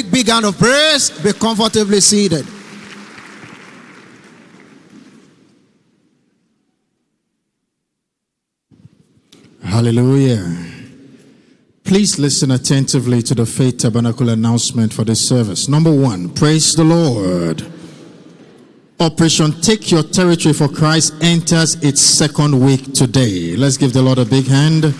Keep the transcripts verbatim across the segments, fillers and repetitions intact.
big, big hand of praise. Be comfortably seated. Hallelujah. Please listen attentively to the Faith Tabernacle announcement for this service. Number one, praise the Lord. Operation Take Your Territory for Christ enters its second week today. Let's give the Lord a big hand.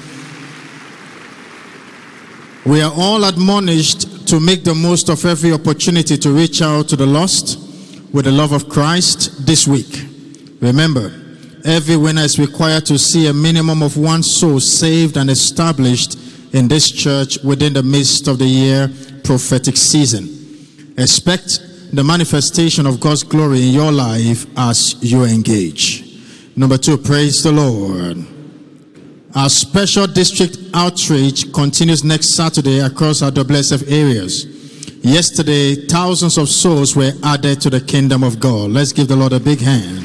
We are all admonished to make the most of every opportunity to reach out to the lost with the love of Christ this week. Remember, every winner is required to see a minimum of one soul saved and established in this church within the midst of the year prophetic season. Expect the manifestation of God's glory in your life as you engage. Number two, praise the Lord. Our special district outreach continues next Saturday across our W S F areas. Yesterday, thousands of souls were added to the kingdom of God. Let's give the Lord a big hand.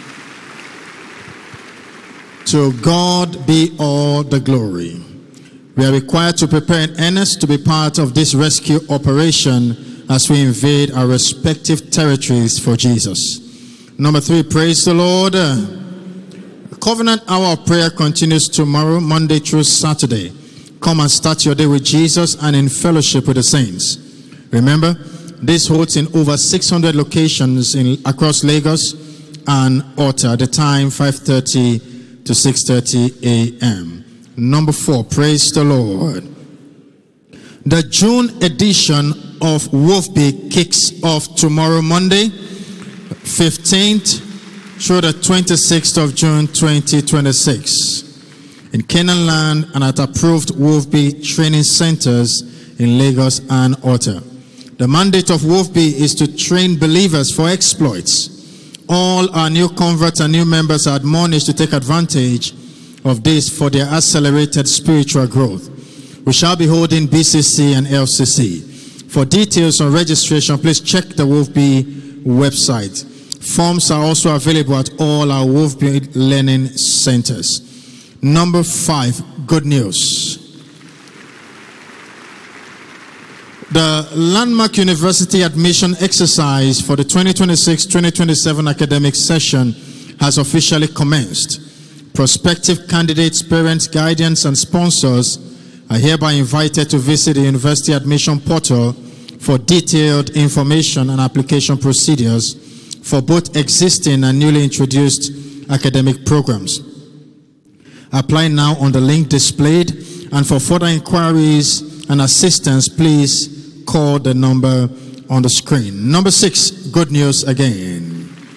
To God be all the glory. We are required to prepare in earnest to be part of this rescue operation as we invade our respective territories for Jesus. Number three, praise the Lord. Covenant Hour of Prayer continues tomorrow, Monday through Saturday. Come and start your day with Jesus and in fellowship with the saints. Remember, this holds in over six hundred locations in across Lagos and Otta. The time five thirty to six thirty a.m. Number four, praise the Lord. The June edition of Wolfby kicks off tomorrow, Monday, fifteenth through the twenty-sixth of June twenty twenty-six in Canaan Land and at approved Wolfby training centers in Lagos and Otta. The mandate of Wolfby is to train believers for exploits. All our new converts and new members are admonished to take advantage of this for their accelerated spiritual growth. We shall be holding B C C and L C C. For details on registration, please check the Wolfby website. Forms are also available at all our Wolfby learning centers. Number five, good news. The Landmark University admission exercise for the twenty twenty-six twenty twenty-seven academic session has officially commenced. Prospective candidates, parents, guardians, and sponsors are hereby invited to visit the university admission portal for detailed information and application procedures for both existing and newly introduced academic programs. Apply now on the link displayed, and for further inquiries and assistance, please call the number on the screen. Number six, good news again.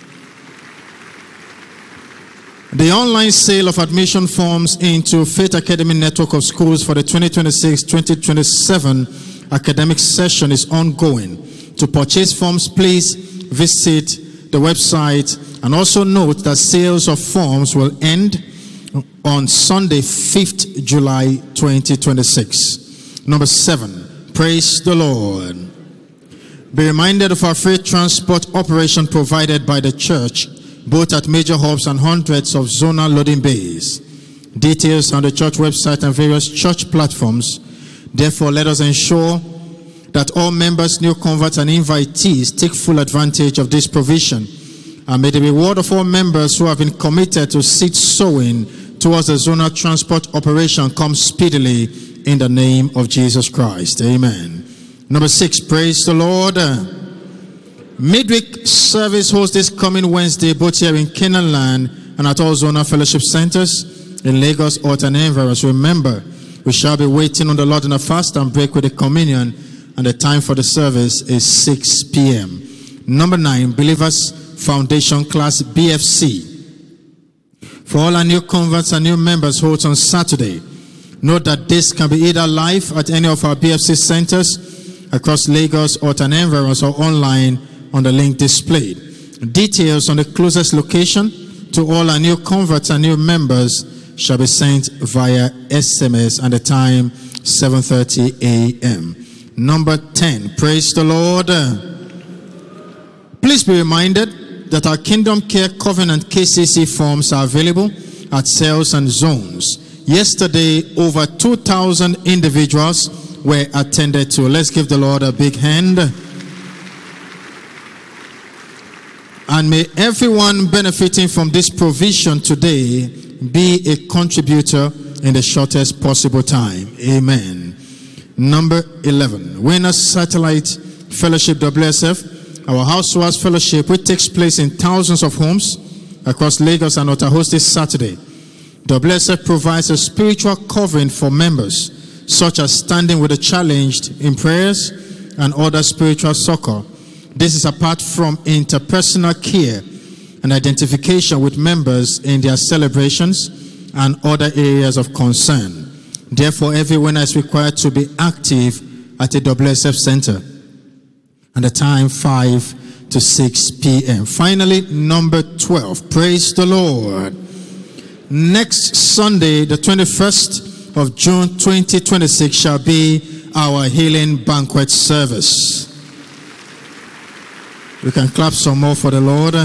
The online sale of admission forms into Faith Academy network of schools for the twenty twenty-six twenty twenty-seven academic session is ongoing. To purchase forms, please visit the website, and also note that sales of forms will end on Sunday, fifth of July twenty twenty-six. Number seven, praise the Lord. Be reminded of our free transport operation provided by the church, both at major hubs and hundreds of zonal loading bays. Details on the church website and various church platforms. Therefore, let us ensure that all members, new converts, and invitees take full advantage of this provision. And may the reward of all members who have been committed to seed sowing towards the zonal transport operation come speedily in the name of Jesus Christ. Amen. Number six, praise the Lord. Midweek service holds this coming Wednesday, both here in Canaan Land and at all zonal fellowship centers in Lagos, Otta, and environs. Remember, we shall be waiting on the Lord in a fast and break with the communion, and the time for the service is six p.m. Number nine, Believers Foundation Class B F C. For all our new converts and new members, holds on Saturday. Note that this can be either live at any of our B F C centers across Lagos, Otta, and environs, or online on the link displayed. Details on the closest location to all our new converts and new members shall be sent via S M S, and the time seven thirty a.m. Number ten, praise the Lord. Please be reminded that our Kingdom Care Covenant K C C forms are available at cells and zones. Yesterday, over two thousand individuals were attended to. Let's give the Lord a big hand. And may everyone benefiting from this provision today be a contributor in the shortest possible time. Amen. Number eleven, Winners Satellite Fellowship W S F, our Housewives Fellowship, which takes place in thousands of homes across Lagos and Otta, hosts this Saturday. W S F provides a spiritual covering for members, such as standing with the challenged in prayers and other spiritual succor. This is apart from interpersonal care and identification with members in their celebrations and other areas of concern. Therefore, every winner is required to be active at a W S F center. And the time, five to six p.m. Finally, number twelve. Praise the Lord. Next Sunday, the twenty-first of June, twenty twenty-six, shall be our healing banquet service. We can clap some more for the Lord.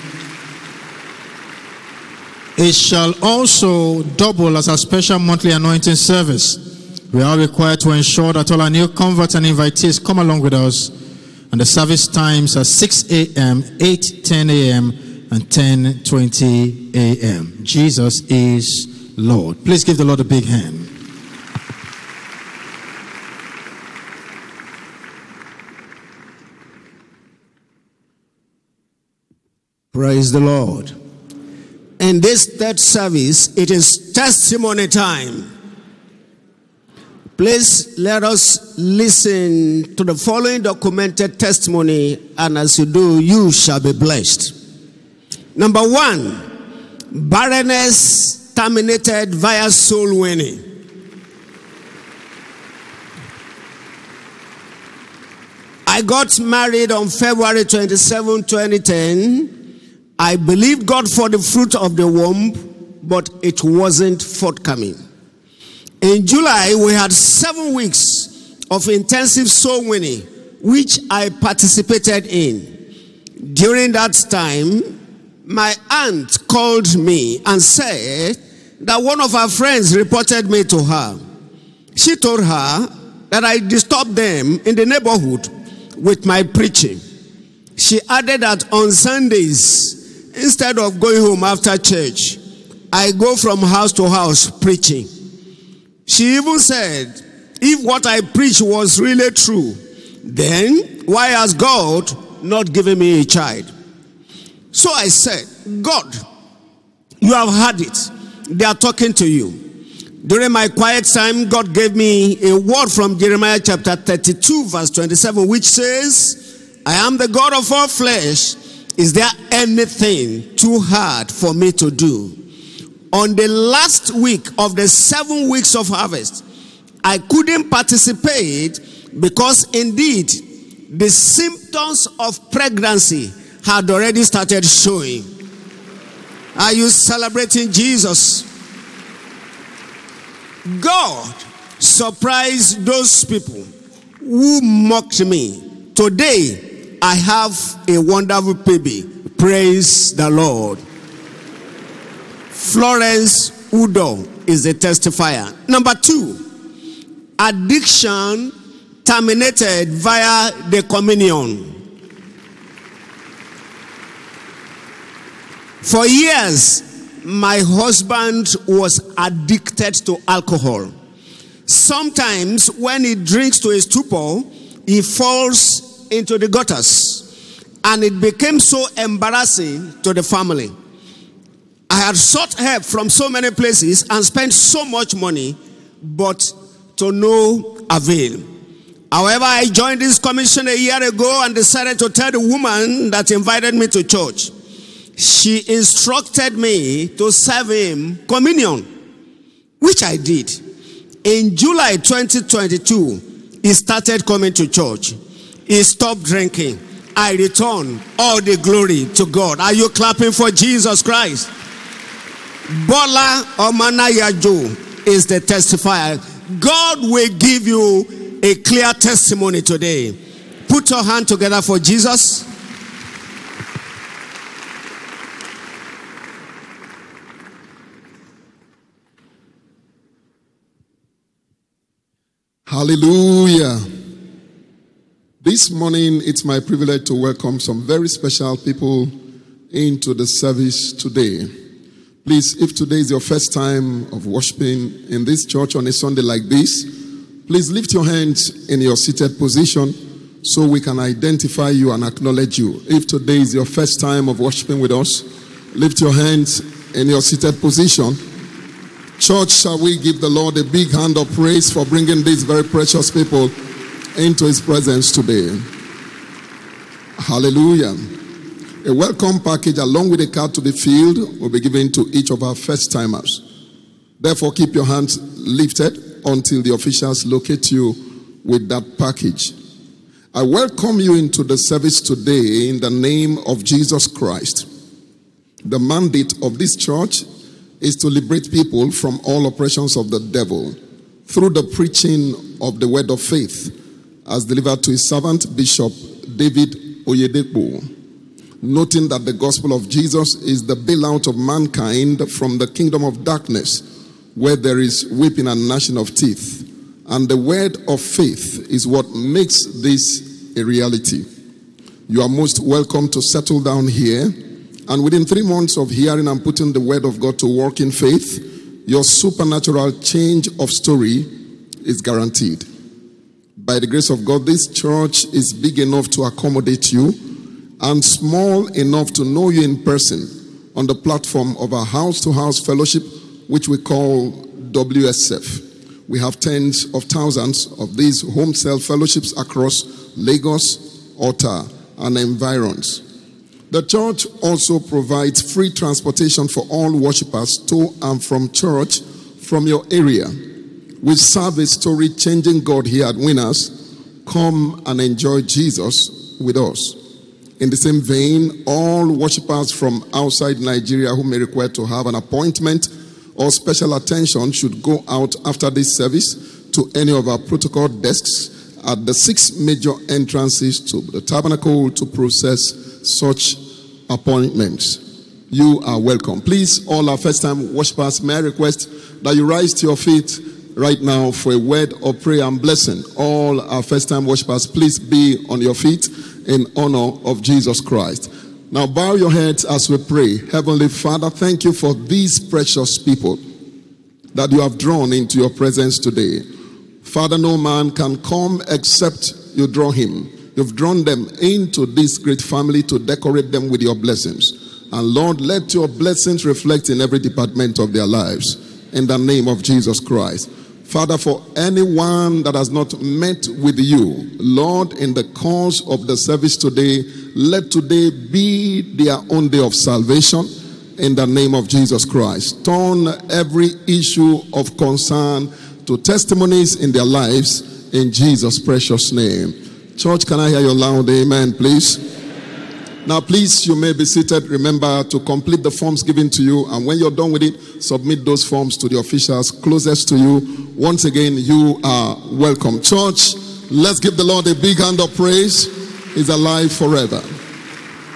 It shall also double as a special monthly anointing service. We are required to ensure that all our new converts and invitees come along with us. And the service times are six a.m., eight ten a.m., and ten twenty a.m. Jesus is Lord. Please give the Lord a big hand. Praise the Lord. In this third service, it is testimony time. Please let us listen to the following documented testimony, and as you do, you shall be blessed. Number one, barrenness terminated via soul winning. I got married on February twenty-seventh, twenty ten. I believed God for the fruit of the womb, but it wasn't forthcoming. In July, we had seven weeks of intensive soul winning, which I participated in. During that time, my aunt called me and said that one of her friends reported me to her. She told her that I disturbed them in the neighborhood with my preaching. She added that on Sundays, instead of going home after church, I go from house to house preaching. She even said, if what I preach was really true, then why has God not given me a child? So I said, God, you have heard it. They are talking to you. During my quiet time, God gave me a word from Jeremiah chapter thirty-two, verse twenty-seven, which says, I am the God of all flesh. Is there anything too hard for me to do? On the last week of the seven weeks of harvest, I couldn't participate because indeed the symptoms of pregnancy had already started showing. Are you celebrating Jesus? God surprised those people who mocked me. Today, I have a wonderful baby. Praise the Lord. Florence Udo is the testifier. Number two, addiction terminated via the communion. For years, my husband was addicted to alcohol. Sometimes when he drinks to a stupor, he falls into the gutters, and it became so embarrassing to the family. I had sought help from so many places and spent so much money, but to no avail. However, I joined this commission a year ago and decided to tell the woman that invited me to church. She instructed me to serve him communion, which I did. In July twenty twenty-two, he started coming to church. He stopped drinking. I return all the glory to God. Are you clapping for Jesus Christ? Bola Omanayajo is the testifier. God will give you a clear testimony today. Put your hand together for Jesus. Hallelujah. This morning, it's my privilege to welcome some very special people into the service today. Please, if today is your first time of worshiping in this church on a Sunday like this, please lift your hands in your seated position so we can identify you and acknowledge you. If today is your first time of worshiping with us, lift your hands in your seated position. Church, shall we give the Lord a big hand of praise for bringing these very precious people into his presence today. Hallelujah. A welcome package along with a card to be filled will be given to each of our first timers. Therefore, keep your hands lifted until the officials locate you with that package. I welcome you into the service today in the name of Jesus Christ. The mandate of this church is to liberate people from all oppressions of the devil through the preaching of the word of faith as delivered to his servant Bishop David Oyedepo, noting that the gospel of Jesus is the bailout of mankind from the kingdom of darkness where there is weeping and gnashing of teeth, and the word of faith is what makes this a reality. You are most welcome to settle down here, and within three months of hearing and putting the word of God to work in faith, your supernatural change of story is guaranteed. By the grace of God, this church is big enough to accommodate you and small enough to know you in person on the platform of our house-to-house fellowship, which we call W S F. We have tens of thousands of these home cell fellowships across Lagos, Ota, and environs. The church also provides free transportation for all worshippers to and from church from your area. We serve a story changing God here at Winners. Come and enjoy Jesus with us. In the same vein, all worshippers from outside Nigeria who may require to have an appointment or special attention should go out after this service to any of our protocol desks at the six major entrances to the tabernacle to process such appointments. You are welcome. Please, all our first-time worshippers, may I request that you rise to your feet right now for a word of prayer and blessing. All our first-time worshippers, please be on your feet in honor of Jesus Christ. Now bow your heads as we pray. Heavenly Father, thank you for these precious people that you have drawn into your presence today. Father, no man can come except you draw him. You've drawn them into this great family to decorate them with your blessings. And Lord, let your blessings reflect in every department of their lives. In the name of Jesus Christ. Father, for anyone that has not met with you, Lord, in the course of the service today, let today be their own day of salvation in the name of Jesus Christ. Turn every issue of concern to testimonies in their lives in Jesus' precious name. Church, can I hear your loud amen, please? Now, please, you may be seated. Remember to complete the forms given to you. And when you're done with it, submit those forms to the officials closest to you. Once again, you are welcome. Church, let's give the Lord a big hand of praise. He's alive forever.